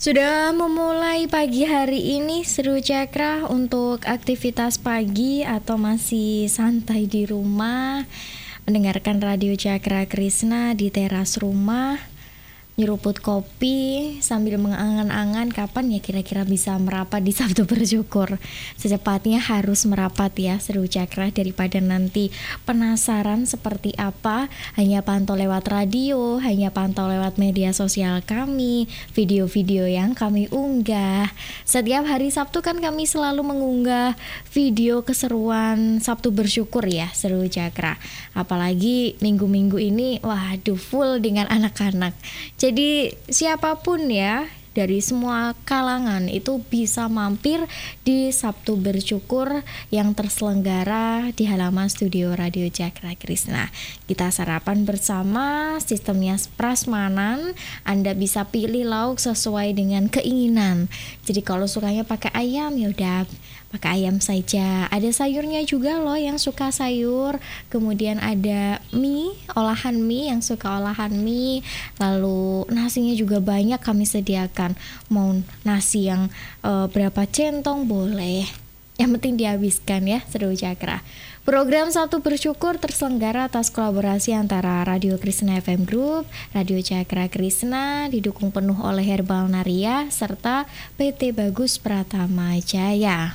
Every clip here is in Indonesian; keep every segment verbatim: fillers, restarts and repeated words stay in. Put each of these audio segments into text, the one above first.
Sudah memulai pagi hari ini seru Cakra untuk aktivitas pagi atau masih santai di rumah, mendengarkan Radio Cakra Krishna di teras rumah, nyeruput kopi sambil mengangan-angan kapan ya kira-kira bisa merapat di Sabtu Bersyukur. Secepatnya harus merapat ya seru Cakra, daripada nanti penasaran seperti apa, hanya pantau lewat radio, hanya pantau lewat media sosial kami, video-video yang kami unggah. Setiap hari Sabtu kan kami selalu mengunggah video keseruan Sabtu Bersyukur ya seru Cakra. Apalagi minggu-minggu ini waduh full dengan anak-anak. Jadi siapapun ya dari semua kalangan itu bisa mampir di Sabtu Bersyukur yang terselenggara di halaman studio Radio Cakra Krishna. Kita sarapan bersama, sistemnya prasmanan. Anda bisa pilih lauk sesuai dengan keinginan. Jadi kalau sukanya pakai ayam ya udah pakai ayam saja. Ada sayurnya juga loh yang suka sayur. Kemudian ada mie, olahan mie yang suka olahan mie. Lalu nasinya juga banyak kami sediakan. Mau nasi yang uh, berapa centong boleh. Yang penting dihabiskan ya seru Cakra. Program Sabtu Bersyukur terselenggara atas kolaborasi antara Radio Krishna F M Group, Radio Cakra Krishna, didukung penuh oleh Herbal Naria, serta P T Bagus Pratama Jaya.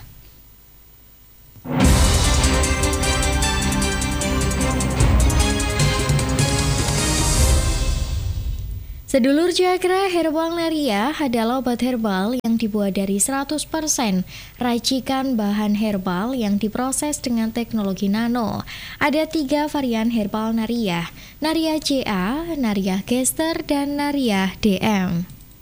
Sedulur Cakra, Herbal Naria adalah obat herbal yang dibuat dari seratus persen racikan bahan herbal yang diproses dengan teknologi nano. Ada tiga varian Herbal Naria, Naria C A, Naria Gester, dan Naria D M.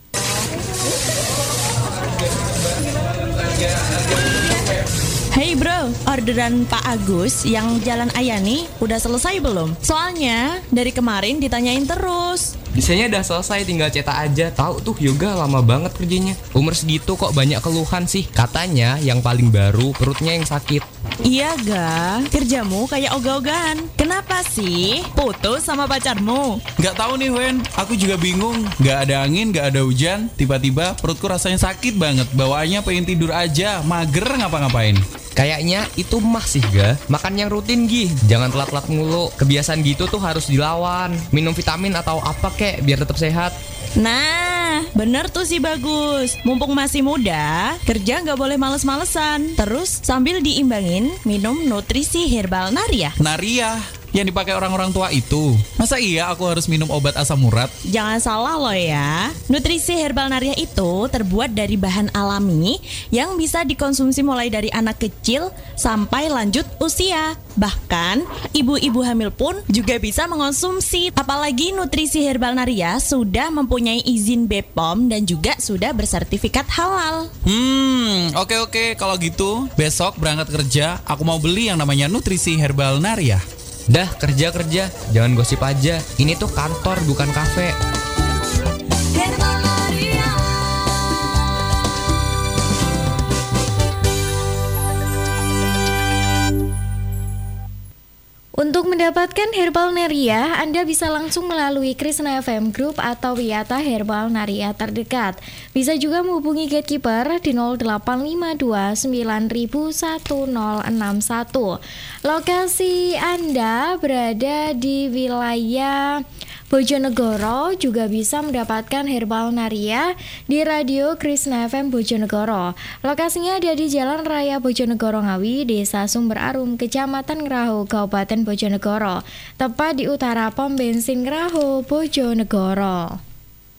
Hey bro, orderan Pak Agus yang Jalan Ayani udah selesai belum? Soalnya dari kemarin ditanyain terus. Desainnya udah selesai, tinggal cetak aja. Tahu tuh Yoga lama banget kerjanya. Umur segitu kok banyak keluhan sih. Katanya yang paling baru perutnya yang sakit. Iya ga, kerjamu kayak ogah-ogahan. Kenapa sih? Putus sama pacarmu? Gak tahu nih Wen, aku juga bingung. Gak ada angin, gak ada hujan. Tiba-tiba perutku rasanya sakit banget. Bawaannya pengen tidur aja, mager ngapa-ngapain. Kayaknya itu mah sih ga. Makan yang rutin Gi, jangan telat-telat mulu. Kebiasaan gitu tuh harus dilawan. Minum vitamin atau apa kek biar tetap sehat. Nah, bener tuh si Bagus. Mumpung masih muda, kerja gak boleh males-malesan. Terus sambil diimbangin minum nutrisi Herbal Naria. Naria yang dipakai orang-orang tua itu. Masa iya aku harus minum obat asam urat? Jangan salah loh ya. Nutrisi Herbal Naria itu terbuat dari bahan alami yang bisa dikonsumsi mulai dari anak kecil sampai lanjut usia. Bahkan ibu-ibu hamil pun juga bisa mengonsumsi. Apalagi nutrisi Herbal Naria sudah mempunyai izin B P O M dan juga sudah bersertifikat halal. Hmm, oke oke kalau gitu besok berangkat kerja aku mau beli yang namanya nutrisi Herbal Naria. Dah kerja-kerja, jangan gosip aja. Ini tuh kantor bukan kafe. Untuk mendapatkan Herbal Naria, Anda bisa langsung melalui Krishna F M Group atau Wiyata Herbal Naria terdekat. Bisa juga menghubungi Gatekeeper di nol delapan lima dua sembilan nol satu nol enam satu. Lokasi Anda berada di wilayah Bojonegoro, juga bisa mendapatkan Herbal Naria di Radio Krishna F M Bojonegoro. Lokasinya ada di Jalan Raya Bojonegoro Ngawi, Desa Sumber Arum, Kecamatan Ngerahu, Kabupaten Bojonegoro, tepat di utara pom bensin Ngerahu, Bojonegoro.